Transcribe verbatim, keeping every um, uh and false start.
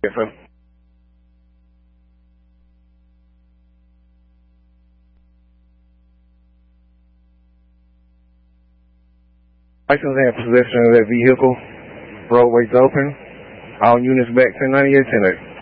Yes, sir. License and possession of that vehicle. Roadways open. All units back ten ninety-eight ten eight.